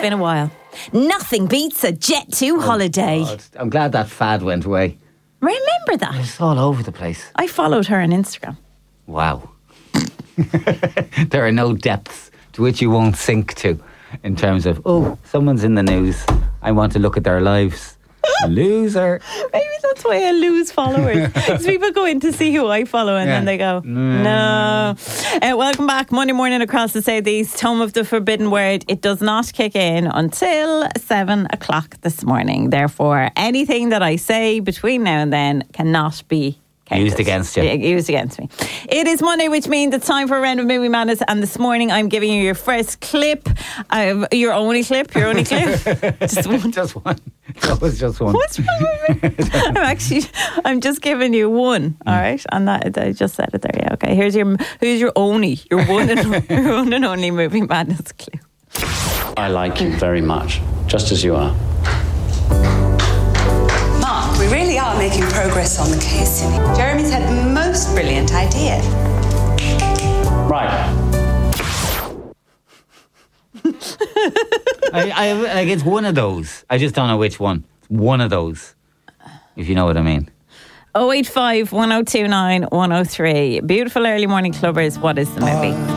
been a while. Nothing beats a Jet2 holiday. God, I'm glad that fad went away. Remember that? It's all over the place. I followed her on Instagram. Wow. There are no depths to which you won't sink to in terms of, someone's in the news. I want to look at their lives. Loser. Maybe that's why I lose followers. Because people go in to see who I follow and then they go, no. Welcome back. Monday morning across the southeast, home of the forbidden word. It does not kick in until 7 o'clock this morning. Therefore, anything that I say between now and then cannot be used against you. Used against me. It is Monday, which means it's time for a round of Movie Madness. And this morning I'm giving you your first clip. Your only clip. Just one. Just one. That was just one. What's wrong with me? I'm just giving you one. All right, and that I just said it there. Yeah, okay. Who's your one and only Movie Madness clue. I like you very much, just as you are. Mark, we really are making progress on the case. Jeremy's had the most brilliant idea. Right. I it's one of those. I just don't know which one. One of those, if you know what I mean. 085 1029 103. Beautiful early morning clubbers. What is the movie?